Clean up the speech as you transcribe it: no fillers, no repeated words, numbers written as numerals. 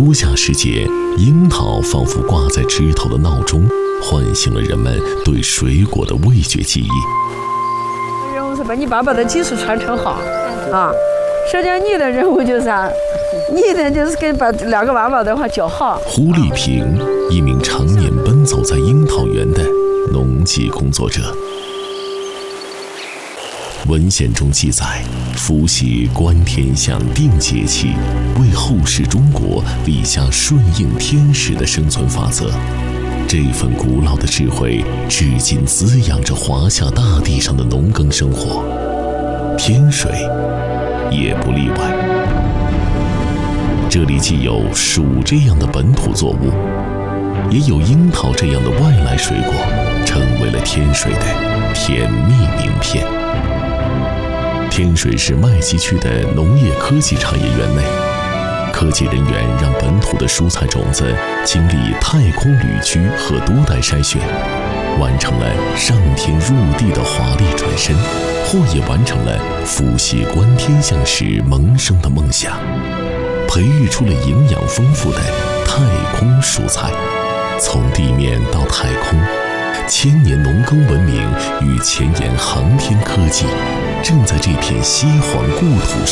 初夏时节，樱桃仿佛挂在枝头的闹钟，唤醒了人们对水果的味觉记忆。 任务是把你爸爸的技术传承好啊。实际上你的任务就是啥？你的就是给把两个娃娃的话教好。 胡丽萍，一名常年奔走在樱桃园的农技工作者。文献中记载，伏羲观天象定节气，为后世中国立下顺应天时的生存法则。这份古老的智慧，至今滋养着华夏大地上的农耕生活。天水也不例外。这里既有薯这样的本土作物，也有樱桃这样的外来水果，成为了天水的甜蜜名片。天水市麦积区的农业科技产业园内，科技人员让本土的蔬菜种子经历太空旅居和多代筛选，完成了上天入地的华丽转身，或也完成了伏羲观天象时萌生的梦想，培育出了营养丰富的太空蔬菜。从地面到太空，千年农耕文明与前沿航天科技，正在这片西黄故土上